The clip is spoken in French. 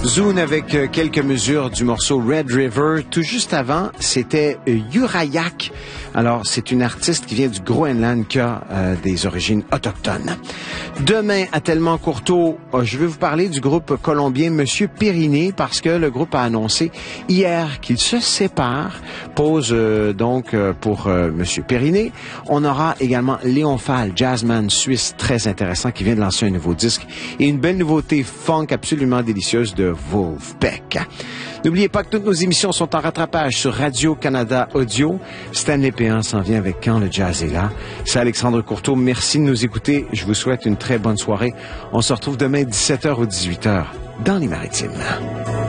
Zune avec quelques mesures du morceau Red River. Tout juste avant, c'était Urayak. Alors, c'est une artiste qui vient du Groenland qui a des origines autochtones. Demain, à Tellement Courteau, je vais vous parler du groupe colombien Monsieur Periné parce que le groupe a annoncé hier qu'il se sépare. Pause donc pour Monsieur Periné. On aura également Léon Fall, jazzman suisse très intéressant qui vient de lancer un nouveau disque et une belle nouveauté funk absolument délicieuse de Wolfpack. N'oubliez pas que toutes nos émissions sont en rattrapage sur Radio-Canada Audio. Stanley Péan s'en vient avec Quand le jazz est là. C'est Alexandre Courteau. Merci de nous écouter. Je vous souhaite une très bonne soirée. On se retrouve demain 17h ou 18h dans les Maritimes.